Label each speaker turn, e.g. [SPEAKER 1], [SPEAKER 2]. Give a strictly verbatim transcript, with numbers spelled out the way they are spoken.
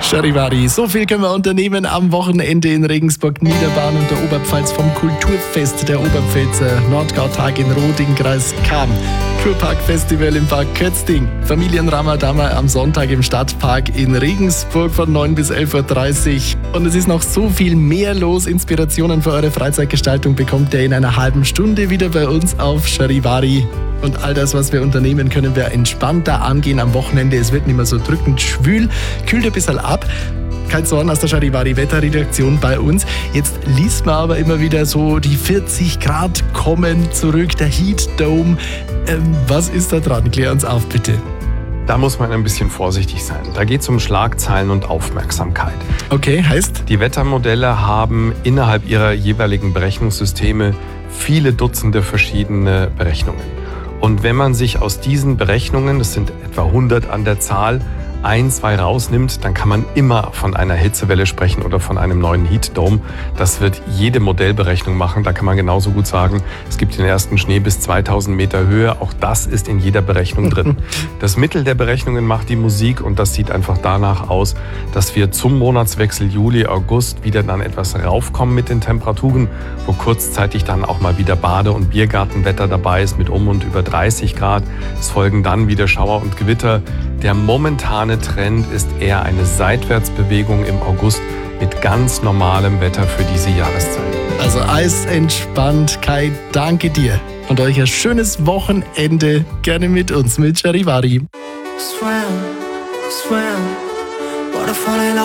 [SPEAKER 1] Charivari, so viel können wir unternehmen am Wochenende in Regensburg, Niederbayern und der Oberpfalz vom Kulturfest der Oberpfälzer Nordgautag in Roding, Kreis Cham. Kurpark-Festival im Park Kötzting. Familienramadama am Sonntag im Stadtpark in Regensburg von neun bis elf Uhr dreißig. Und es ist noch so viel mehr los. Inspirationen für eure Freizeitgestaltung bekommt ihr in einer halben Stunde wieder bei uns auf Charivari. Und all das, was wir unternehmen, können wir entspannter angehen am Wochenende. Es wird nicht mehr so drückend schwül, kühlt ein bisschen ab. Kein Zorn aus der Charivari-Wetterredaktion bei uns. Jetzt liest man aber immer wieder so, die vierzig Grad kommen zurück, der Heat Dome. Ähm, was ist da dran? Klär uns auf, bitte.
[SPEAKER 2] Da muss man ein bisschen vorsichtig sein. Da geht es um Schlagzeilen und Aufmerksamkeit.
[SPEAKER 1] Okay, heißt?
[SPEAKER 2] Die Wettermodelle haben innerhalb ihrer jeweiligen Berechnungssysteme viele Dutzende verschiedene Berechnungen. Und wenn man sich aus diesen Berechnungen, das sind etwa hundert an der Zahl, ein, zwei rausnimmt, dann kann man immer von einer Hitzewelle sprechen oder von einem neuen Heat Dome. Das wird jede Modellberechnung machen. Da kann man genauso gut sagen, es gibt den ersten Schnee bis zweitausend Meter Höhe. Auch das ist in jeder Berechnung drin. Das Mittel der Berechnungen macht die Musik und das sieht einfach danach aus, dass wir zum Monatswechsel Juli, August wieder dann etwas raufkommen mit den Temperaturen, wo kurzzeitig dann auch mal wieder Bade- und Biergartenwetter dabei ist mit um und über dreißig Grad. Es folgen dann wieder Schauer und Gewitter. Der momentane Trend ist eher eine Seitwärtsbewegung im August mit ganz normalem Wetter für diese Jahreszeit.
[SPEAKER 1] Also eisentspannt, Kai, danke dir. Und euch ein schönes Wochenende gerne mit uns, mit Charivari.
[SPEAKER 3] Swim, swim, waterfall